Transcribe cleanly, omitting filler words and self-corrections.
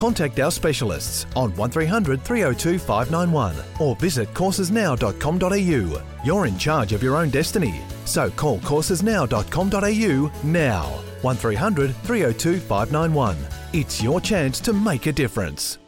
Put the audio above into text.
Contact our specialists on 1300 302 591 or visit coursesnow.com.au. You're in charge of your own destiny, so call coursesnow.com.au now. 1300 302 591. It's your chance to make a difference.